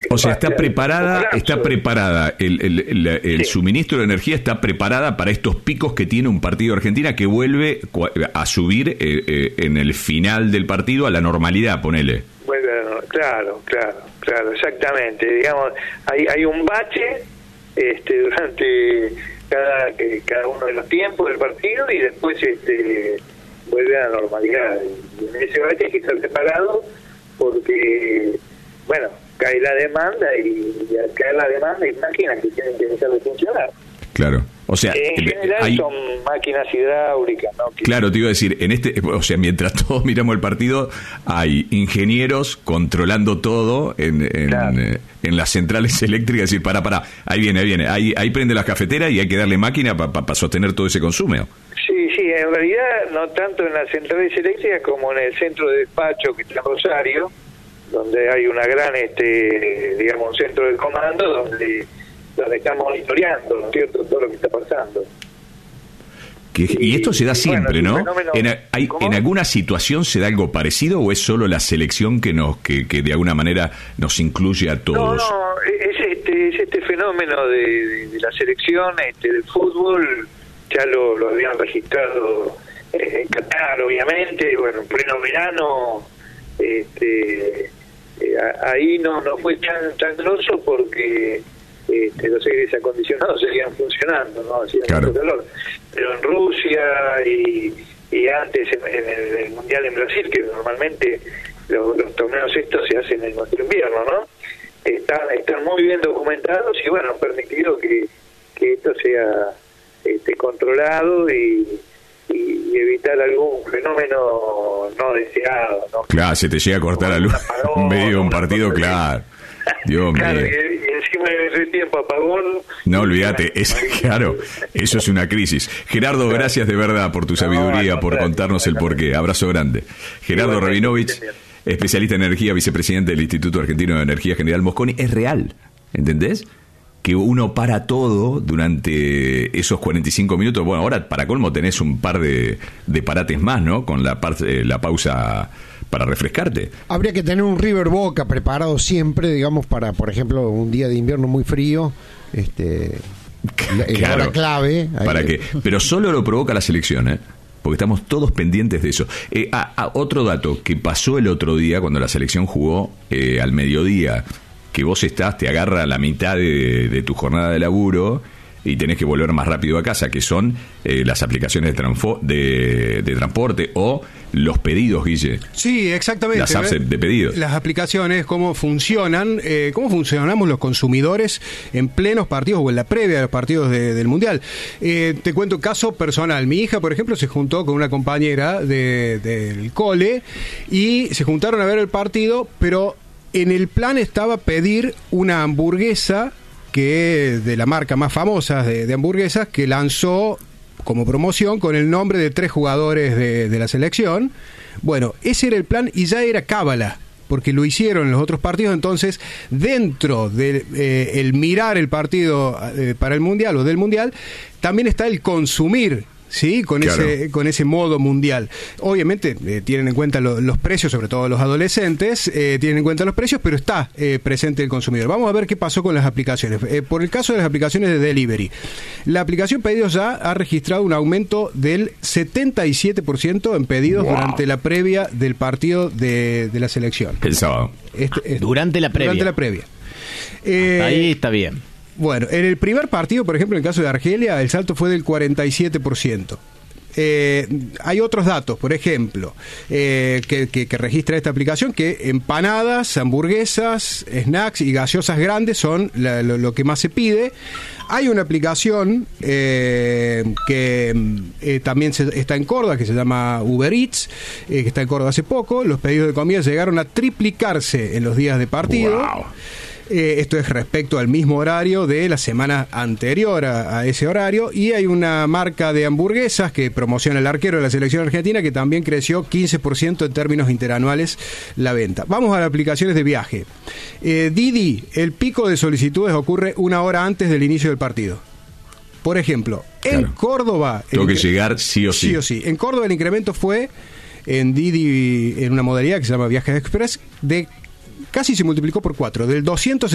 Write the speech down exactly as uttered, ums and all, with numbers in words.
O sea, está preparada, está preparada, el, el, el, el sí. suministro de energía está preparada para estos picos que tiene un partido de Argentina que vuelve a subir eh, eh, en el final del partido a la normalidad, ponele. Bueno, claro, claro, claro, exactamente. Digamos, hay, hay un bache este, durante cada, cada uno de los tiempos del partido y después este, vuelve a la normalidad. Y en ese bache hay que estar preparado porque, bueno, cae la demanda y, y al caer la demanda hay máquinas que tienen que dejar de funcionar. Claro. O sea, en general hay, son máquinas hidráulicas, ¿no? Que claro, te iba a decir, en este, o sea, mientras todos miramos el partido, hay ingenieros controlando todo en, en, claro. eh, en las centrales eléctricas, decir, para, para, ahí viene, ahí viene, ahí, ahí prende las cafeteras y hay que darle máquina para pa, pa sostener todo ese consumo. Sí, sí, en realidad no tanto en las centrales eléctricas como en el centro de despacho que está en Rosario, donde hay una gran, este, digamos, centro de comando donde donde están monitoreando, ¿no es cierto?, todo lo que está pasando. Que, y, y esto se da y, siempre, bueno, ¿no? Fenómeno, en, hay, ¿En alguna situación se da algo parecido o es solo la selección que nos que, que de alguna manera nos incluye a todos? No, no, es este, es este fenómeno de, de, de la selección este, del fútbol, ya lo, lo habían registrado eh, en Qatar, obviamente, y bueno, en pleno verano, este, eh, ahí no, no fue tan, tan grosso porque Este, los aires acondicionados seguían funcionando, ¿no? Hacían claro. mucho calor. Pero en Rusia y, y antes en, en el, el Mundial en Brasil, que normalmente los, los torneos estos se hacen en nuestro invierno, ¿no? Están, están muy bien documentados y bueno, han permitido que, que esto sea este, controlado y, y, y evitar algún fenómeno no deseado, ¿no? Claro, se te llega a cortar la luz en medio de un partido, claro. Dios claro, mío. Y, y encima de ese tiempo apagón. No, olvídate, es, claro, eso es una crisis. Gerardo, gracias de verdad por tu sabiduría, no, por contarnos el porqué. Abrazo grande. Gerardo Rabinovich, especialista en energía, vicepresidente del Instituto Argentino de Energía General Mosconi. Es real, ¿entendés? Que uno para todo durante esos cuarenta y cinco minutos. Bueno, ahora para colmo tenés un par de, de parates más, ¿no? Con la, parte, la pausa para refrescarte. Habría que tener un River Boca preparado siempre, digamos, para, por ejemplo, un día de invierno muy frío, este, claro, la clave. Para que, pero solo lo provoca la selección, ¿eh? Porque estamos todos pendientes de eso. Eh, a, a otro dato que pasó el otro día cuando la selección jugó eh, al mediodía, que vos estás, te agarra la mitad de, de tu jornada de laburo y tenés que volver más rápido a casa, que son eh, las aplicaciones de, transfo- de, de transporte o los pedidos, Guille. Sí, exactamente. Las apps de pedidos. Las aplicaciones, cómo funcionan, eh, cómo funcionamos los consumidores en plenos partidos o en la previa de los partidos de, del Mundial. Eh, te cuento un caso personal. Mi hija, por ejemplo, se juntó con una compañera de, del cole y se juntaron a ver el partido, pero en el plan estaba pedir una hamburguesa que de la marca más famosa de, de hamburguesas, que lanzó como promoción con el nombre de tres jugadores de, de la selección. Bueno, ese era el plan y ya era cábala, porque lo hicieron en los otros partidos. Entonces, dentro de eh, el mirar el partido eh, para el Mundial o del Mundial, también está el consumir, ¿sí? Con, claro. ese, con ese modo mundial. Obviamente eh, tienen en cuenta lo, los precios, sobre todo los adolescentes, eh, tienen en cuenta los precios, pero está eh, presente el consumidor. Vamos a ver qué pasó con las aplicaciones. Eh, por el caso de las aplicaciones de delivery, la aplicación Pedidos Ya ha registrado un aumento del setenta y siete por ciento en pedidos wow. durante la previa del partido de, de la selección. El sábado. Este, este, durante la previa. Durante la previa. Eh, Ahí está bien. Bueno, en el primer partido, por ejemplo, en el caso de Argelia, el salto fue del cuarenta y siete por ciento. Eh, hay otros datos, por ejemplo, eh, que, que, que registra esta aplicación, que empanadas, hamburguesas, snacks y gaseosas grandes son la, lo, lo que más se pide. Hay una aplicación eh, que eh, también se, está en Córdoba, que se llama Uber Eats, eh, que está en Córdoba hace poco. Los pedidos de comida llegaron a triplicarse en los días de partido. Wow. Eh, esto es respecto al mismo horario de la semana anterior a, a ese horario. Y hay una marca de hamburguesas que promociona el arquero de la selección argentina, que también creció quince por ciento en términos interanuales la venta. Vamos a las aplicaciones de viaje. eh, Didi, el pico de solicitudes ocurre una hora antes del inicio del partido. Por ejemplo, en claro. Córdoba tengo que llegar sí o sí. sí o sí. En Córdoba el incremento fue en Didi, en una modalidad que se llama Viajes Express, de casi se multiplicó por cuatro, del doscientos